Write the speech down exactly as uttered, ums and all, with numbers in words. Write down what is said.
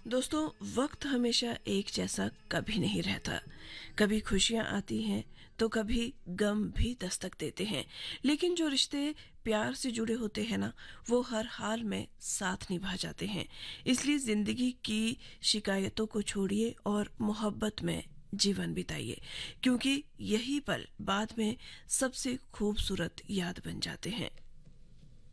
दोस्तों, वक्त हमेशा एक जैसा कभी नहीं रहता। कभी खुशियां आती हैं तो कभी गम भी दस्तक देते हैं। लेकिन जो रिश्ते प्यार से जुड़े होते हैं ना, वो हर हाल में साथ निभा जाते हैं। इसलिए जिंदगी की शिकायतों को छोड़िए और मोहब्बत में जीवन बिताइए, क्योंकि यही पल बाद में सबसे खूबसूरत याद बन जाते हैं।